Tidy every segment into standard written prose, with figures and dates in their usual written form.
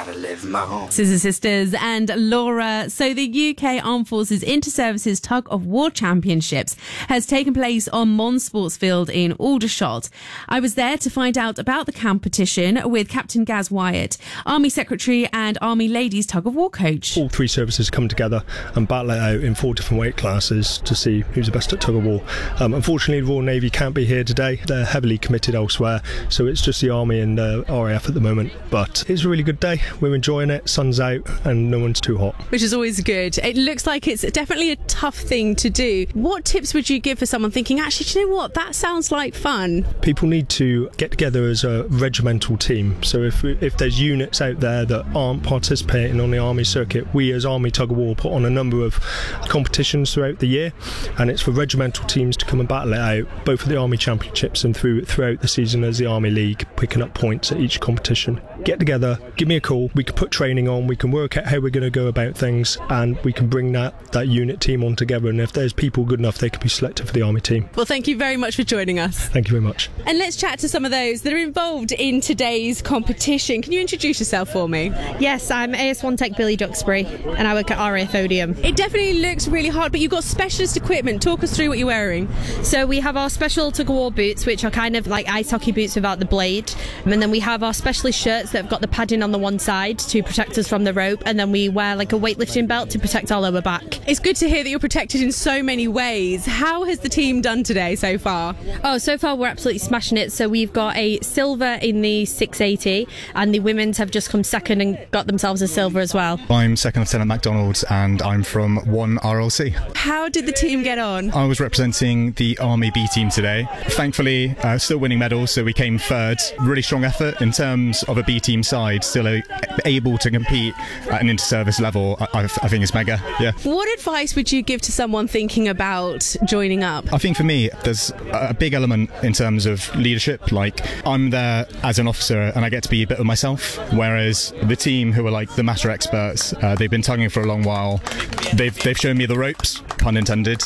gotta live more. Scissor Sisters and Laura. So the UK Armed Forces Inter-Services Tug of War Championships has taken place on Mons Sportsfield in Aldershot. I was there to find out about the competition with Captain Gaz Wyatt, Army Secretary and Army Ladies Tug of War coach. All three services come together and battle it out in 4 different weight classes to see who's the best at tug of war. Unfortunately, the Royal Navy can't be here today. They're heavily committed elsewhere, so it's just the Army and the RAF at the moment. But it's a really good day. We're enjoying it. Sun's out and no one's too hot. Which is always good. It looks like it's definitely a tough thing to do. What tips would you give for someone thinking, actually, do you know what? That sounds like fun. People need to get together as a regimental team. So if there's units out there that aren't participating on the Army circuit, we as Army Tug of War put on a number of competitions throughout the year, and it's for regimental teams to come and battle it out, both at the Army Championships and throughout the season as the Army League, picking up points at each competition. Get together, give me a call, we can put training on, we can work out how we're going to go about things, and we can bring that unit team on together, and if there's people good enough, they can be selected for the Army team. Well, thank you very much for joining us. Thank you very much. And let's chat to some of those that are involved in today's competition. Can you introduce yourself for me? Yes, I'm AS1 Tech Billy Duxbury and I work at RAF Odium. It definitely looks really hard, but you've got specialist equipment. Talk us through what you're wearing. So we have our special tug of war boots, which are kind of like ice hockey boots without the blade, and then we have our specialist shirts that have got the padding on the one side to protect us from the rope, and then we wear like a weightlifting belt to protect our lower back. It's good to hear that you're protected in so many ways. How has the team done today so far? Oh, so far we're absolutely smashing it. So we've got a silver in the 680, and the women's have just come second and got themselves a silver as well. I'm Second Lieutenant MacDonald and I'm from 1 RLC. How did the team get on? I was representing the Army B team today. Thankfully, still winning medals, so we came third. Really strong effort in terms of a B team side, still able to compete at an inter-service level. I think it's mega, yeah. What advice would you give to someone thinking about joining up? I think for me, there's a big element in terms of leadership. Like, I'm there as an officer and I get to be a bit of myself, whereas the team who are like the matter experts, they've been tugging for a long while. They've shown me the ropes, pun intended.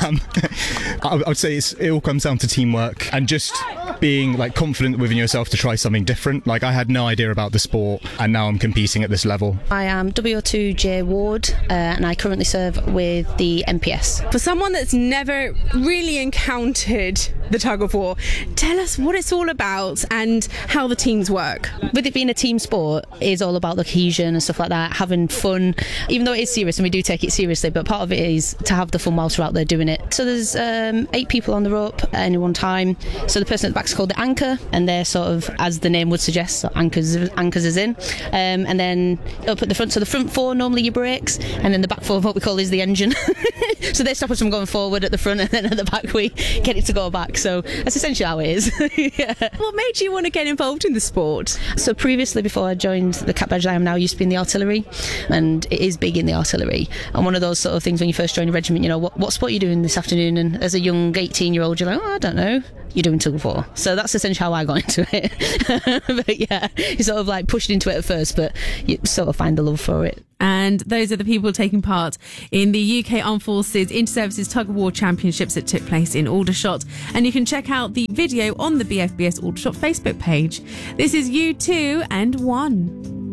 I would say it all comes down to teamwork and just being like confident within yourself to try something different. Like, I had no idea about the sport and now I'm competing at this level. I am WO2J Ward and I currently serve with the MPS. For someone that's never really encountered the tug of war, tell us what it's all about and how the teams work. With it being a team sport, it is all about the cohesion and stuff like that, having fun, even though it is serious and we do take it seriously, but part of it is to have the fun whilst we're out there doing it. So there's 8 people on the rope at any one time. So the person at the back is called the anchor, and they're sort of, as the name would suggest, so anchors is in. And then up at the front, so the front 4 normally your brakes, and then the back 4 what we call is the engine. So they stop us from going forward at the front, and then at the back we get it to go back. So that's essentially how it is. Yeah. What made you want to get involved in the sport? So previously, before I joined the Cap Badge I am now, used to be in the artillery, and it is big in the artillery. And one of those sort of things when you first join a regiment, you know, what sport are you doing this afternoon? And as a young 18-year-old, you're like, oh, I don't know. You're doing tug of war. So that's essentially how I got into it. But yeah, you sort of like pushed into it at first, but you sort of find the love for it. And those are the people taking part in the UK Armed Forces Inter-Services Tug of War Championships that took place in Aldershot. And you can check out the video on the BFBS Aldershot Facebook page. This is U2 and 1.